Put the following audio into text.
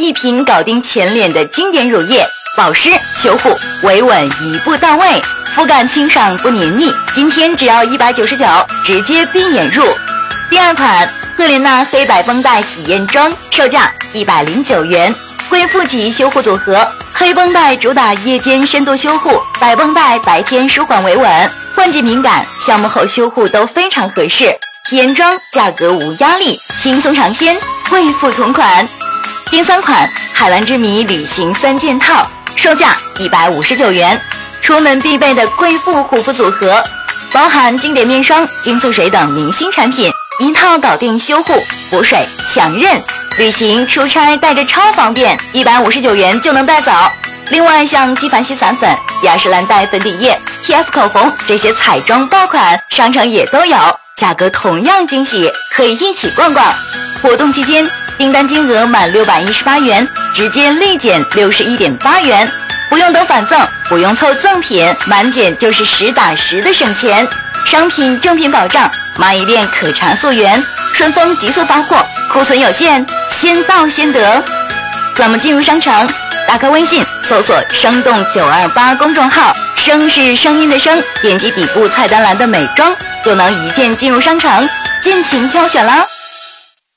一瓶搞定全脸的经典乳液，保湿修护维稳一步到位，肤感清爽不黏腻。今天只要199，直接闭眼入。第二款赫莲娜黑白绷带体验装，售价109元，贵妇级修护组合。黑绷带主打夜间深度修护，白绷带白天舒缓维稳，换季敏感、项目后修护都非常合适。体验装价格无压力，轻松尝鲜，贵妇同款。第三款海蓝之谜旅行3件套，售价159元，出门必备的贵妇护肤组合，包含经典面霜、精粹水等明星产品，一套搞定修护、补水、强韧。旅行出差带着超方便，159元就能带走。另外像纪梵希散粉、雅诗兰黛粉底液、TF 口红这些彩妆爆款，商城也都有，价格同样惊喜，可以一起逛逛。活动期间订单金额满618元，直接立减61.8元，不用等返赠，不用凑赠品，满减就是实打实的省钱。商品正品保障，买一遍可查溯源，顺丰急速发货，库存有限，先到先得。怎么进入商城？打开微信搜索生动928公众号，声是声音的声，点击底部菜单栏的美妆就能一键进入商城，尽情挑选啦。